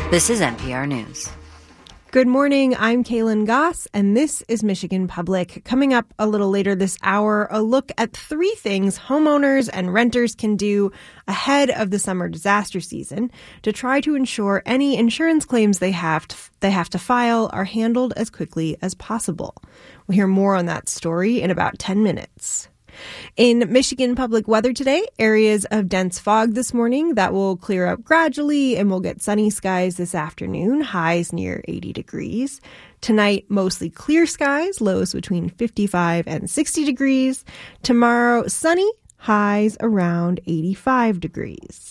This is NPR News. Good morning, I'm Kaylin Goss, and this is Michigan Public. Coming up a little later this hour, a look at 3 things homeowners and renters can do ahead of the summer disaster season to try to ensure any insurance claims they have to file are handled as quickly as possible. We'll hear more on that story in about 10 minutes. In Michigan Public weather today, areas of dense fog this morning that will clear up gradually, and we'll get sunny skies this afternoon, highs near 80 degrees. Tonight, mostly clear skies, lows between 55 and 60 degrees. Tomorrow, sunny, highs around 85 degrees.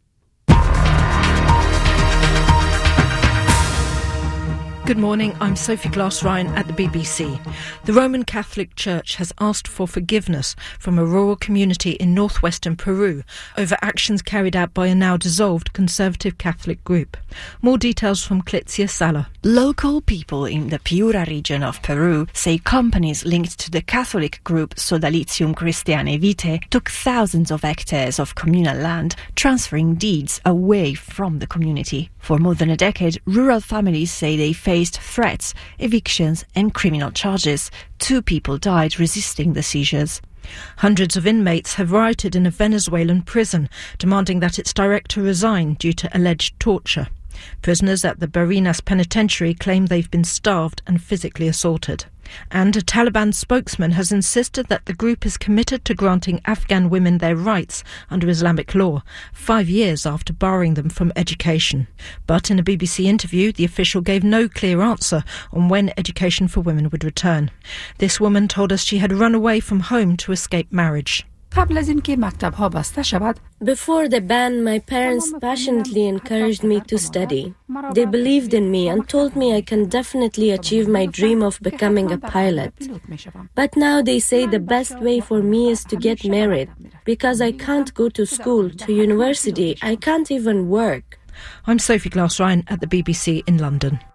Good morning, I'm Sophie Glass-Ryan at the BBC. The Roman Catholic Church has asked for forgiveness from a rural community in northwestern Peru over actions carried out by a now dissolved conservative Catholic group. More details from Clitzia Sala. Local people in the Piura region of Peru say companies linked to the Catholic group Sodalitium Christianae Vitae took thousands of hectares of communal land, transferring deeds away from the community. For more than a decade, rural families say they faced threats, evictions and criminal charges. 2 people died resisting the seizures. Hundreds of inmates have rioted in a Venezuelan prison, demanding that its director resign due to alleged torture. Prisoners at the Barinas Penitentiary claim they've been starved and physically assaulted. And a Taliban spokesman has insisted that the group is committed to granting Afghan women their rights under Islamic law, 5 years after barring them from education. But in a BBC interview, the official gave no clear answer on when education for women would return. This woman told us she had run away from home to escape marriage. Before the ban, my parents passionately encouraged me to study. They believed in me and told me I can definitely achieve my dream of becoming a pilot. But now they say the best way for me is to get married, because I can't go to school, to university, I can't even work. I'm Sophie Glass-Ryan at the BBC in London.